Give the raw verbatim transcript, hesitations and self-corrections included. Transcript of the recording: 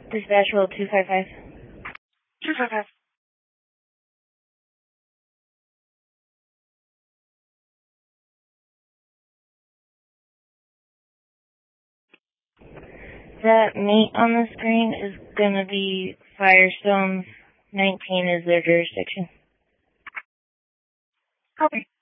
Dispatch roll two five five. two five five. That meat on the screen is going to be Firestone. nineteen is their jurisdiction. Copy.